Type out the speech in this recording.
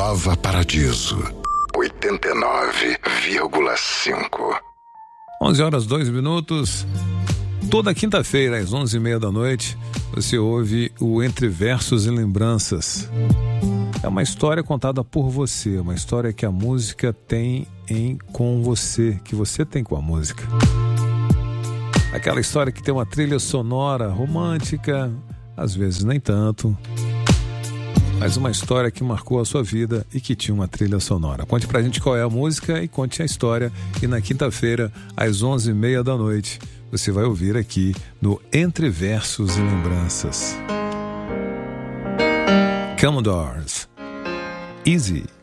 Nova Paradiso 89,5. 11h02. Toda quinta-feira, às 11h30 da noite, você ouve o Entre Versos e Lembranças. É uma história contada por você, uma história que a música tem com você, que você tem com a música. Aquela história que tem uma trilha sonora romântica, às vezes nem tanto, mas uma história que marcou a sua vida e que tinha uma trilha sonora. Conte pra gente qual é a música e conte a história. E na quinta-feira, às 11h30 da noite, você vai ouvir aqui no Entre Versos e Lembranças. Commodores. Easy.